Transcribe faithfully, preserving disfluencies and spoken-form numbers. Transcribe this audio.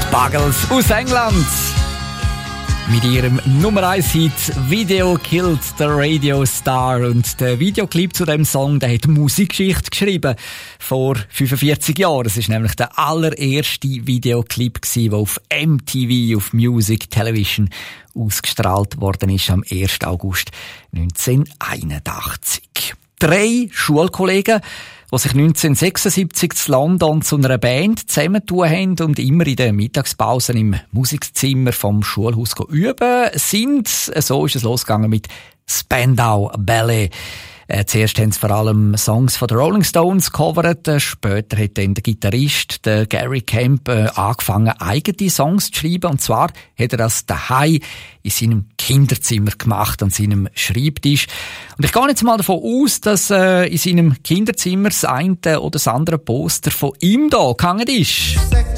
Buggles aus England. Mit ihrem Nummer eins Hit «Video Killed the Radio Star». Und der Videoclip zu dem Song, der hat Musikgeschichte geschrieben. Vor fünfundvierzig Jahren. Es war nämlich der allererste Videoclip, der auf M T V, auf Music Television, ausgestrahlt worden ist am ersten August neunzehnhunderteinundachtzig. Drei Schulkollegen, die sich neunzehnhundertsechsundsiebzig in London zu einer Band zusammengetan haben und immer in den Mittagspausen im Musikzimmer vom Schulhaus üben sind. So ist es losgegangen mit Spandau Ballet. Äh, zuerst haben sie vor allem Songs von den Rolling Stones gecovert. Äh, später hat dann der Gitarrist, der Gary Kemp, äh, angefangen, eigene Songs zu schreiben. Und zwar hat er das daheim in seinem Kinderzimmer gemacht, an seinem Schreibtisch. Und ich gehe jetzt mal davon aus, dass äh, in seinem Kinderzimmer das eine oder das andere Poster von ihm da gehangen ist.